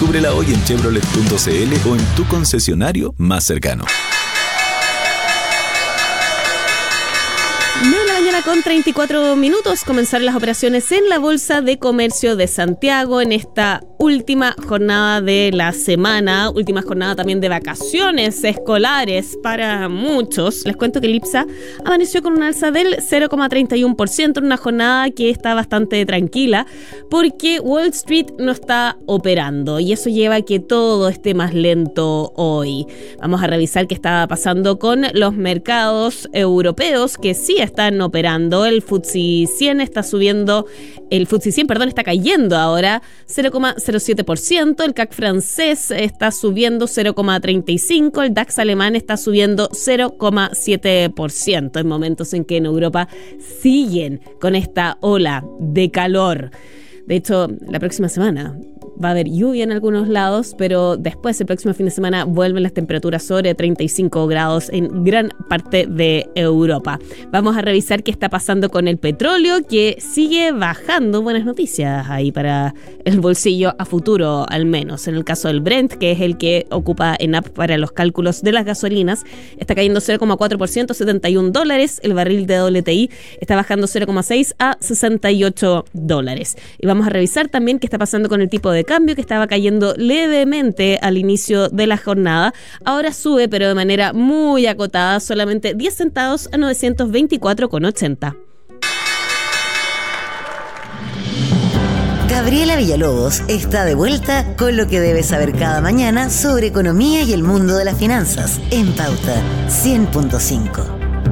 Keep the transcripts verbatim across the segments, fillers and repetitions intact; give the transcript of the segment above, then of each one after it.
Descúbrela hoy en chevrolet punto c l o en tu concesionario más cercano. nueve de la mañana con treinta y cuatro minutos. Comenzaron las operaciones en la Bolsa de Comercio de Santiago en esta última jornada de la semana, última jornada también de vacaciones escolares para muchos. Les cuento que el IPSA amaneció con un alza del cero coma treinta y uno por ciento en una jornada que está bastante tranquila porque Wall Street no está operando y eso lleva a que todo esté más lento hoy. Vamos a revisar qué está pasando con los mercados europeos que sí están operando. El F T S E cien está subiendo, el F T S E cien, perdón, está cayendo ahora cero coma cero siete por ciento, el C A C francés está subiendo cero coma treinta y cinco por ciento, el DAX alemán está subiendo cero coma siete por ciento, en momentos en que en Europa siguen con esta ola de calor. De hecho, la próxima semana va a haber lluvia en algunos lados, pero después, el próximo fin de semana, vuelven las temperaturas sobre treinta y cinco grados en gran parte de Europa. Vamos a revisar qué está pasando con el petróleo, que sigue bajando. Buenas noticias ahí para el bolsillo a futuro, al menos. En el caso del Brent, que es el que ocupa ENAP para los cálculos de las gasolinas, está cayendo cero coma cuatro por ciento, setenta y un dólares. El barril de W T I está bajando cero coma seis a sesenta y ocho dólares. Y vamos a revisar también qué está pasando con el tipo de cambio, que estaba cayendo levemente al inicio de la jornada. Ahora sube, pero de manera muy acotada, solamente diez centavos a novecientos veinticuatro con ochenta. Gabriela Villalobos está de vuelta con lo que debes saber cada mañana sobre economía y el mundo de las finanzas en Pauta cien punto cinco.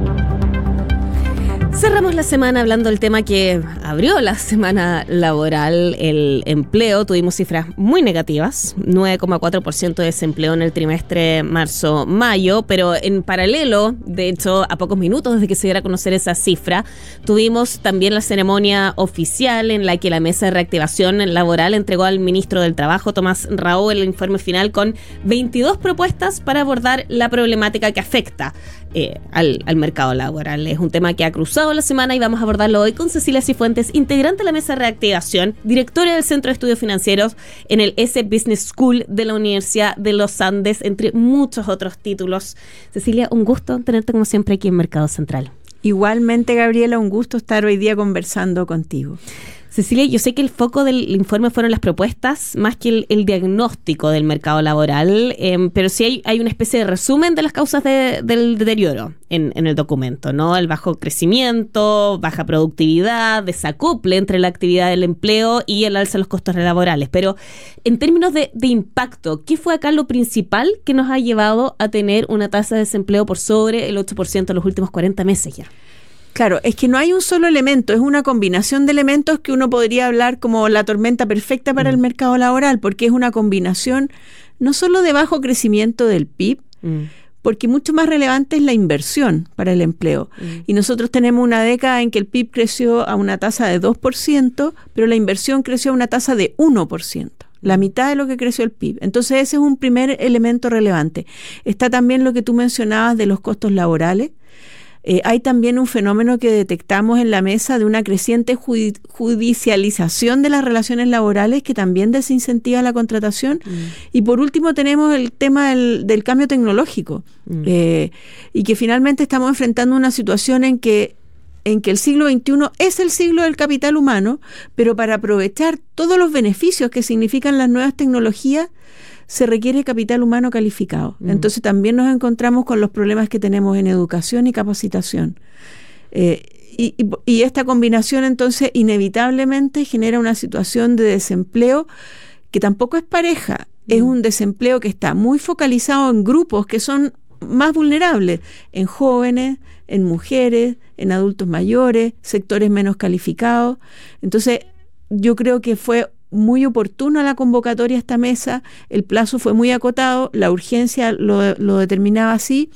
Cerramos la semana hablando del tema que abrió la semana laboral, el empleo. Tuvimos cifras muy negativas, nueve coma cuatro por ciento de desempleo en el trimestre marzo-mayo, pero en paralelo, de hecho, a pocos minutos desde que se diera a conocer esa cifra, tuvimos también la ceremonia oficial en la que la Mesa de Reactivación Laboral entregó al ministro del Trabajo, Tomás Raúl, el informe final con veintidós propuestas para abordar la problemática que afecta eh, al, al mercado laboral. Es un tema que ha cruzado la semana y vamos a abordarlo hoy con Cecilia Cifuentes, integrante de la Mesa de Reactivación, directora del Centro de Estudios Financieros en el S Business School de la Universidad de los Andes, entre muchos otros títulos. Cecilia, un gusto tenerte como siempre aquí en Mercado Central. Igualmente, Gabriela, un gusto estar hoy día conversando contigo. Cecilia, yo sé que el foco del informe fueron las propuestas más que el, el diagnóstico del mercado laboral, eh, pero sí hay, hay una especie de resumen de las causas de, del deterioro en, en el documento, ¿no? El bajo crecimiento, baja productividad, desacople entre la actividad del empleo y el alza de los costos laborales. Pero en términos de, de impacto, ¿qué fue acá lo principal que nos ha llevado a tener una tasa de desempleo por sobre el ocho por ciento en los últimos cuarenta meses ya? Claro, es que no hay un solo elemento, es una combinación de elementos que uno podría hablar como la tormenta perfecta para mm. el mercado laboral, porque es una combinación no solo de bajo crecimiento del P I B, mm. porque mucho más relevante es la inversión para el empleo. Mm. Y nosotros tenemos una década en que el P I B creció a una tasa de dos por ciento, pero la inversión creció a una tasa de uno por ciento. La mitad de lo que creció el P I B. Entonces ese es un primer elemento relevante. Está también lo que tú mencionabas de los costos laborales. Eh, hay también un fenómeno que detectamos en la mesa de una creciente judi- judicialización de las relaciones laborales que también desincentiva la contratación. Mm. Y por último tenemos el tema del, del cambio tecnológico mm. eh, y que finalmente estamos enfrentando una situación en que en que el siglo veintiuno es el siglo del capital humano, pero para aprovechar todos los beneficios que significan las nuevas tecnologías se requiere capital humano calificado. Mm. Entonces también nos encontramos con los problemas que tenemos en educación y capacitación. Eh, y, y, y esta combinación entonces inevitablemente genera una situación de desempleo que tampoco es pareja. Mm. Es un desempleo que está muy focalizado en grupos que son más vulnerables, en jóvenes, en mujeres, en adultos mayores, sectores menos calificados. Entonces yo creo que fue muy oportuna la convocatoria a esta mesa, el plazo fue muy acotado, la urgencia lo, lo determinaba así,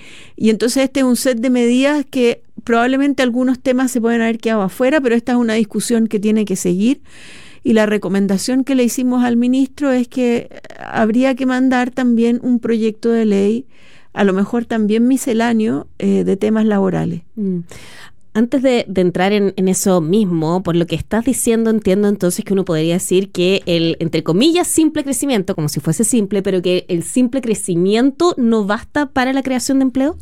y entonces este es un set de medidas que probablemente algunos temas se pueden haber quedado afuera, pero esta es una discusión que tiene que seguir, y la recomendación que le hicimos al ministro es que habría que mandar también un proyecto de ley, a lo mejor también misceláneo, eh, de temas laborales. Mm. Antes de, de entrar en, en eso mismo, por lo que estás diciendo, entiendo entonces que uno podría decir que el, entre comillas, simple crecimiento, como si fuese simple, pero que el simple crecimiento no basta para la creación de empleo.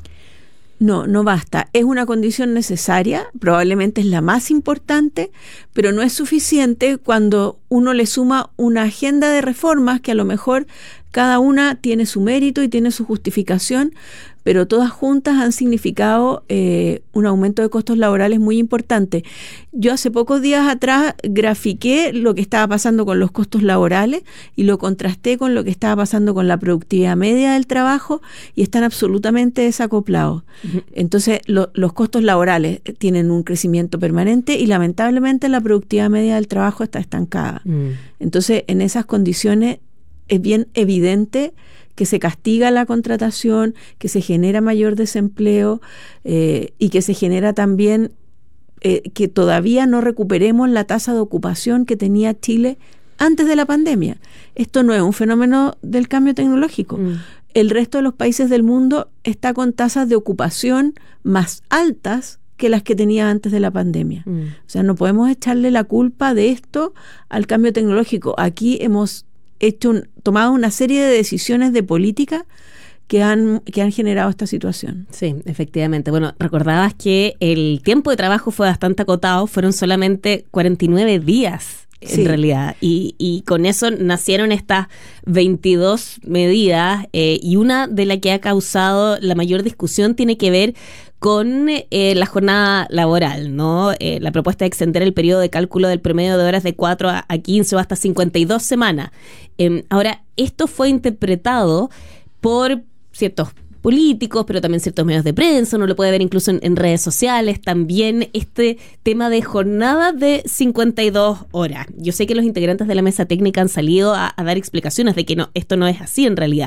No, no basta. Es una condición necesaria, probablemente es la más importante, pero no es suficiente cuando uno le suma una agenda de reformas que a lo mejor cada una tiene su mérito y tiene su justificación, pero todas juntas han significado eh, un aumento de costos laborales muy importante. Yo hace pocos días atrás grafiqué lo que estaba pasando con los costos laborales y lo contrasté con lo que estaba pasando con la productividad media del trabajo y están absolutamente desacoplados. Uh-huh. Entonces, lo, los costos laborales tienen un crecimiento permanente y lamentablemente la productividad media del trabajo está estancada. Uh-huh. Entonces, en esas condiciones es bien evidente que se castiga la contratación, que se genera mayor desempleo eh, y que se genera también eh, que todavía no recuperemos la tasa de ocupación que tenía Chile antes de la pandemia. Esto no es un fenómeno del cambio tecnológico. Mm. El resto de los países del mundo está con tasas de ocupación más altas que las que tenía antes de la pandemia. Mm. O sea, no podemos echarle la culpa de esto al cambio tecnológico. Aquí hemos hecho un, tomado una serie de decisiones de política que han, que han generado esta situación. Sí, efectivamente. Bueno, recordabas que el tiempo de trabajo fue bastante acotado, fueron solamente cuarenta y nueve días en sí. realidad, y, y con eso nacieron estas veintidós medidas, eh, y una de las que ha causado la mayor discusión tiene que ver con eh, la jornada laboral, ¿no? Eh, la propuesta de extender el periodo de cálculo del promedio de horas de cuatro a quince o hasta cincuenta y dos semanas. Eh, ahora, esto fue interpretado por ciertos políticos, pero también ciertos medios de prensa, uno lo puede ver incluso en, en redes sociales, también este tema de jornada de cincuenta y dos horas. Yo sé que los integrantes de la mesa técnica han salido a, a dar explicaciones de que no, esto no es así en realidad,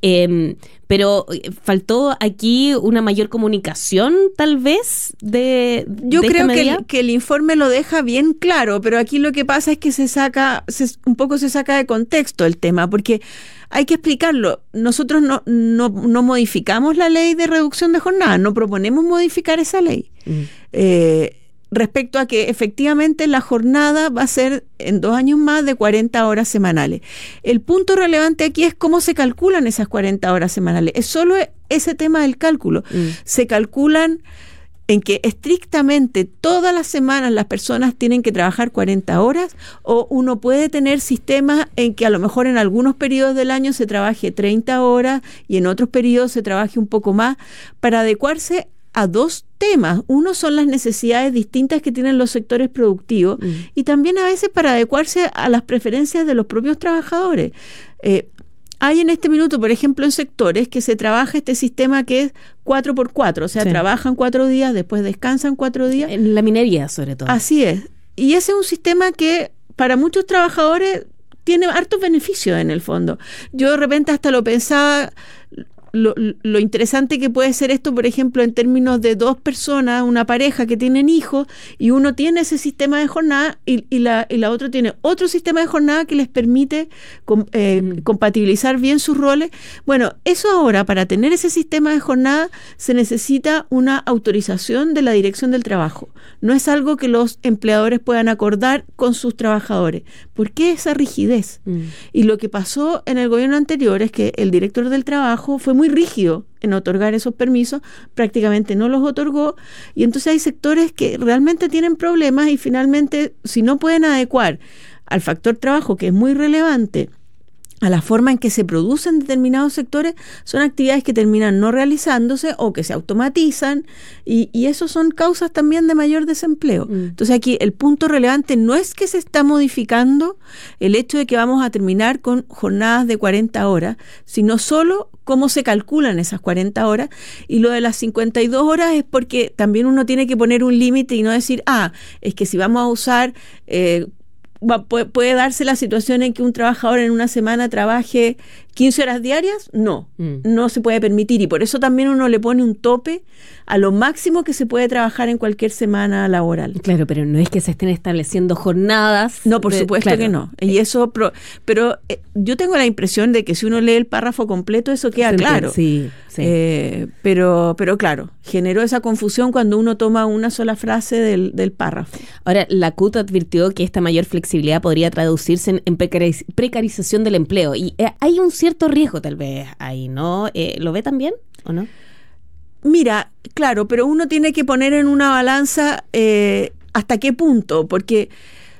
eh, pero faltó aquí una mayor comunicación tal vez de Yo de creo esta que el, que el informe lo deja bien claro, pero aquí lo que pasa es que se saca, se, un poco se saca de contexto el tema, porque hay que explicarlo. Nosotros no, no, no modificamos la ley de reducción de jornada, no proponemos modificar esa ley. Mm. Eh, respecto a que efectivamente la jornada va a ser en dos años más de cuarenta horas semanales. El punto relevante aquí es cómo se calculan esas cuarenta horas semanales. Es solo ese tema del cálculo. Mm. Se calculan en que estrictamente todas las semanas las personas tienen que trabajar cuarenta horas, o uno puede tener sistemas en que a lo mejor en algunos periodos del año se trabaje treinta horas y en otros periodos se trabaje un poco más, para adecuarse a dos temas. Uno son las necesidades distintas que tienen los sectores productivos, mm. y también a veces para adecuarse a las preferencias de los propios trabajadores. Eh, Hay en este minuto, por ejemplo, en sectores que se trabaja este sistema que es cuatro por cuatro, o sea, sí. trabajan cuatro días, después descansan cuatro días. En la minería, sobre todo. Así es. Y ese es un sistema que para muchos trabajadores tiene hartos beneficios en el fondo. Yo de repente hasta lo pensaba, lo, lo interesante que puede ser esto, por ejemplo, en términos de dos personas, una pareja que tienen hijos, y uno tiene ese sistema de jornada y, y, la, y la otra tiene otro sistema de jornada que les permite com, eh, mm. compatibilizar bien sus roles. Bueno, eso ahora, para tener ese sistema de jornada, se necesita una autorización de la Dirección del Trabajo. No es algo que los empleadores puedan acordar con sus trabajadores. ¿Por qué esa rigidez? Mm. Y lo que pasó en el gobierno anterior es que el director del trabajo fue muy rígido en otorgar esos permisos, prácticamente no los otorgó, y entonces hay sectores que realmente tienen problemas y finalmente, si no pueden adecuar al factor trabajo, que es muy relevante, a la forma en que se producen determinados sectores, son actividades que terminan no realizándose o que se automatizan, y, y eso son causas también de mayor desempleo. Mm. Entonces aquí el punto relevante no es que se está modificando el hecho de que vamos a terminar con jornadas de cuarenta horas, sino solo cómo se calculan esas cuarenta horas, y lo de las cincuenta y dos horas es porque también uno tiene que poner un límite y no decir, ah, es que si vamos a usar... Eh, va, puede, puede darse la situación en que un trabajador en una semana trabaje quince horas diarias. No, mm. no se puede permitir, y por eso también uno le pone un tope a lo máximo que se puede trabajar en cualquier semana laboral. Claro, pero no es que se estén estableciendo jornadas. No, por de, supuesto claro. que no. Y eso, pero, pero eh, yo tengo la impresión de que si uno lee el párrafo completo, eso queda sí, claro. Sí, sí. Eh, pero, pero claro, generó esa confusión cuando uno toma una sola frase del, del párrafo. Ahora, la C U T advirtió que esta mayor flexibilidad podría traducirse en, en precariz- precarización del empleo. Y eh, hay un cierto riesgo tal vez ahí, ¿no? Eh, ¿Lo ve también o no? Mira, claro, pero uno tiene que poner en una balanza eh, hasta qué punto, porque,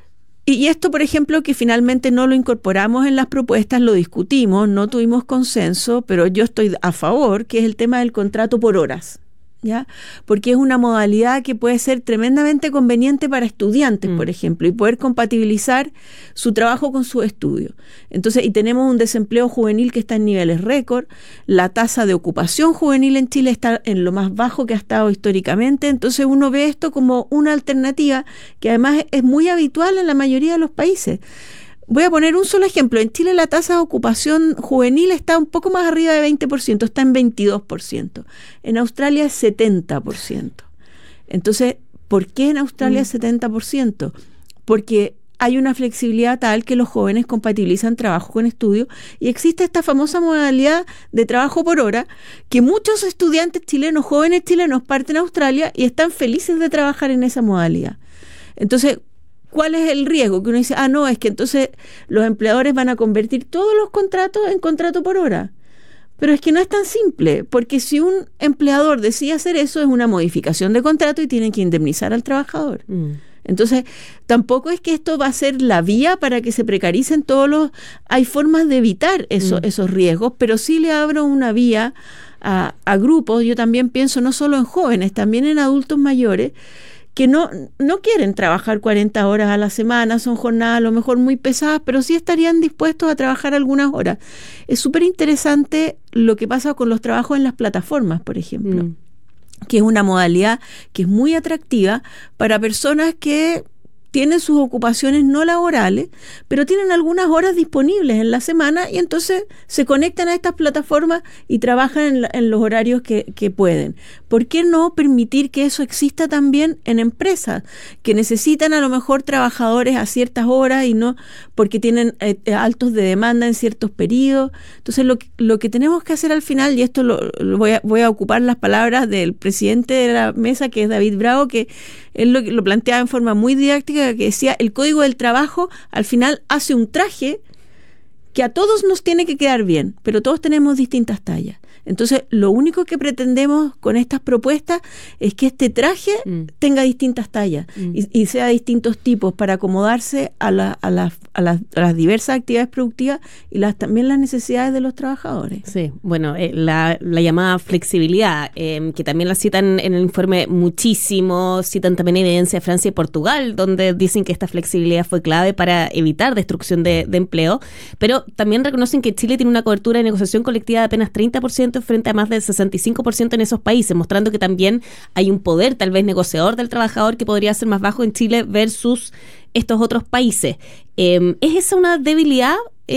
y esto por ejemplo que finalmente no lo incorporamos en las propuestas, lo discutimos, no tuvimos consenso, pero yo estoy a favor, que es el tema del contrato por horas, ¿ya? Porque es una modalidad que puede ser tremendamente conveniente para estudiantes, mm. por ejemplo, y poder compatibilizar su trabajo con su estudio. Entonces, y tenemos un desempleo juvenil que está en niveles récord, la tasa de ocupación juvenil en Chile está en lo más bajo que ha estado históricamente, entonces uno ve esto como una alternativa que además es muy habitual en la mayoría de los países. Voy a poner un solo ejemplo. En Chile la tasa de ocupación juvenil está un poco más arriba de veinte por ciento, está en veintidós por ciento. En Australia es setenta por ciento. Entonces, ¿por qué en Australia es setenta por ciento? Porque hay una flexibilidad tal que los jóvenes compatibilizan trabajo con estudio y existe esta famosa modalidad de trabajo por hora que muchos estudiantes chilenos, jóvenes chilenos, parten a Australia y están felices de trabajar en esa modalidad. Entonces, ¿cuál es el riesgo? Que uno dice, ah, no, es que entonces los empleadores van a convertir todos los contratos en contrato por hora. Pero es que no es tan simple, porque si un empleador decide hacer eso, es una modificación de contrato y tienen que indemnizar al trabajador. Mm. Entonces, tampoco es que esto va a ser la vía para que se precaricen todos los... Hay formas de evitar eso, mm. esos riesgos, pero sí le abro una vía a, a grupos. Yo también pienso no solo en jóvenes, también en adultos mayores, que no, no quieren trabajar cuarenta horas a la semana, son jornadas a lo mejor muy pesadas, pero sí estarían dispuestos a trabajar algunas horas. Es súper interesante lo que pasa con los trabajos en las plataformas, por ejemplo, mm. que es una modalidad que es muy atractiva para personas que tienen sus ocupaciones no laborales, pero tienen algunas horas disponibles en la semana y entonces se conectan a estas plataformas y trabajan en, la, en los horarios que, que pueden. ¿Por qué no permitir que eso exista también en empresas que necesitan a lo mejor trabajadores a ciertas horas y no porque tienen eh, altos de demanda en ciertos periodos? Entonces lo, lo que tenemos que hacer al final, y esto lo, lo voy, a, voy a ocupar las palabras del presidente de la mesa, que es David Bravo, que él lo, lo planteaba en forma muy didáctica, que decía, el Código del Trabajo al final hace un traje que a todos nos tiene que quedar bien, pero todos tenemos distintas tallas. Entonces, lo único que pretendemos con estas propuestas es que este traje mm. tenga distintas tallas mm. y, y sea de distintos tipos para acomodarse a, la, a, la, a, las, a las diversas actividades productivas y las, también las necesidades de los trabajadores. Sí, bueno, eh, la, la llamada flexibilidad, eh, que también la citan en el informe muchísimo, citan también evidencia de Francia y Portugal, donde dicen que esta flexibilidad fue clave para evitar destrucción de, de empleo, pero también reconocen que Chile tiene una cobertura de negociación colectiva de apenas treinta por ciento frente a más del sesenta y cinco por ciento en esos países, mostrando que también hay un poder tal vez negociador del trabajador que podría ser más bajo en Chile versus estos otros países. Eh, ¿Es esa una debilidad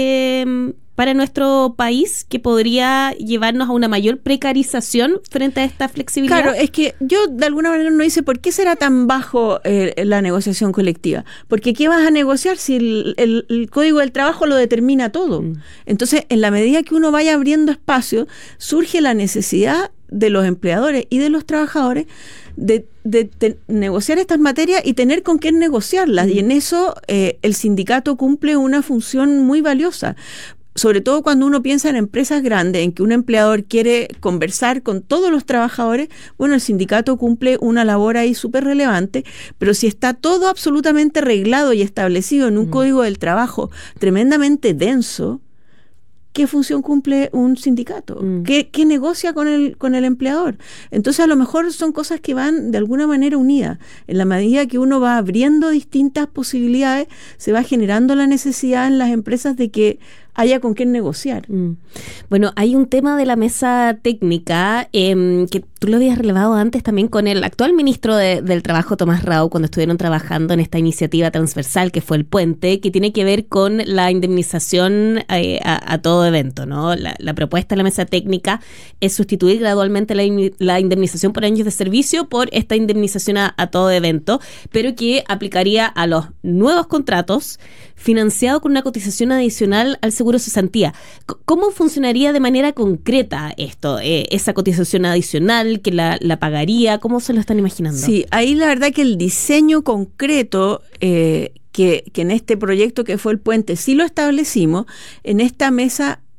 eh, para nuestro país que podría llevarnos a una mayor precarización frente a esta flexibilidad? Claro, es que yo de alguna manera no dice por qué será tan bajo eh, la negociación colectiva. Porque ¿qué vas a negociar si el, el, el Código del Trabajo lo determina todo? Mm. Entonces, en la medida que uno vaya abriendo espacio, surge la necesidad de los empleadores y de los trabajadores de, de, de negociar estas materias y tener con quién negociarlas. Mm. Y en eso eh, el sindicato cumple una función muy valiosa. Sobre todo cuando uno piensa en empresas grandes, en que un empleador quiere conversar con todos los trabajadores, bueno, el sindicato cumple una labor ahí súper relevante, pero si está todo absolutamente reglado y establecido en un mm. código del trabajo tremendamente denso, ¿qué función cumple un sindicato? Mm. ¿Qué, qué negocia con el, con el empleador? Entonces, a lo mejor son cosas que van de alguna manera unidas. En la medida que uno va abriendo distintas posibilidades, se va generando la necesidad en las empresas de que haya con quién negociar. Mm. Bueno, hay un tema de la mesa técnica eh, que tú lo habías relevado antes también con el actual ministro de, del Trabajo, Tomás Rau, cuando estuvieron trabajando en esta iniciativa transversal que fue el puente, que tiene que ver con la indemnización eh, a, a todo evento, ¿no? La, la propuesta de la mesa técnica es sustituir gradualmente la, la indemnización por años de servicio por esta indemnización a, a todo evento, pero que aplicaría a los nuevos contratos financiado con una cotización adicional al seguro cesantía. ¿Cómo funcionaría de manera concreta esto? Eh, esa cotización adicional, ¿que la, la pagaría? ¿Cómo se lo están imaginando? Sí, ahí la verdad que el diseño concreto eh, que, que en este proyecto que fue el puente sí lo establecimos, en esta mesa